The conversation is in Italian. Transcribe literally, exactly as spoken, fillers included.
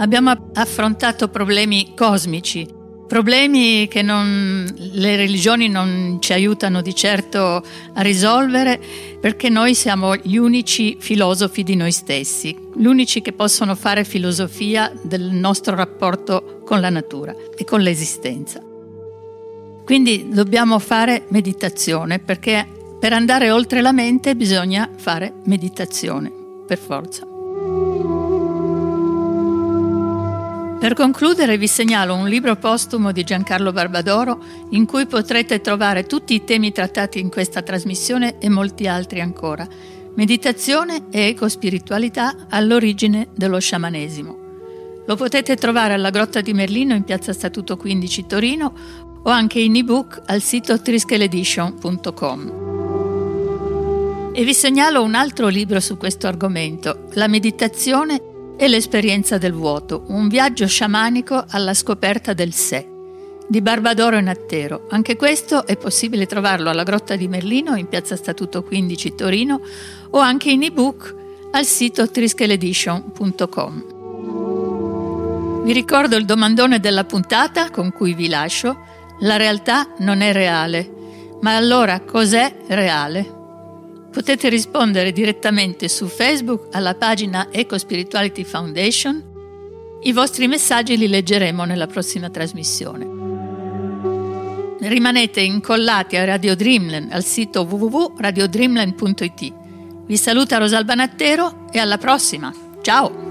Abbiamo affrontato problemi cosmici, problemi che non, le religioni non ci aiutano di certo a risolvere, perché noi siamo gli unici filosofi di noi stessi, gli unici che possono fare filosofia del nostro rapporto con la natura e con l'esistenza. Quindi dobbiamo fare meditazione, perché per andare oltre la mente bisogna fare meditazione, per forza. Per concludere vi segnalo un libro postumo di Giancarlo Barbadoro in cui potrete trovare tutti i temi trattati in questa trasmissione e molti altri ancora. Meditazione e ecospiritualità all'origine dello sciamanesimo. Lo potete trovare alla Grotta di Merlino in piazza Statuto quindici Torino o anche in ebook al sito triskel edition punto com. E vi segnalo un altro libro su questo argomento, La meditazione e l'esperienza del vuoto, un viaggio sciamanico alla scoperta del sé, di Barbadoro e Nattero. Anche questo è possibile trovarlo alla Grotta di Merlino in piazza Statuto quindici Torino o anche in ebook al sito triskel edition punto com. Vi ricordo il domandone della puntata con cui vi lascio: la realtà non è reale, ma allora cos'è reale? Potete rispondere direttamente su Facebook alla pagina Ecospirituality Foundation. I vostri messaggi li leggeremo nella prossima trasmissione. Rimanete incollati a Radio Dreamland al sito w w w punto radio dreamland punto i t. Vi saluta Rosalba Nattero e alla prossima. Ciao!